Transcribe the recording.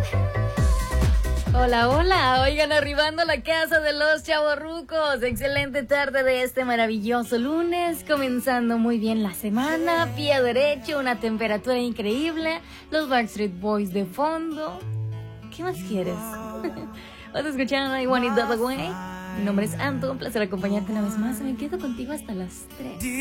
Hola, hola, oigan, arribando a la casa de los chavorrucos. Excelente tarde de este maravilloso lunes, comenzando muy bien la semana, pie derecho, una temperatura increíble, los Backstreet Boys de fondo. ¿Qué más quieres? Vas a escuchar I Want It That Way. Mi nombre es Anto, un placer acompañarte una vez más. Me quedo contigo hasta las 3.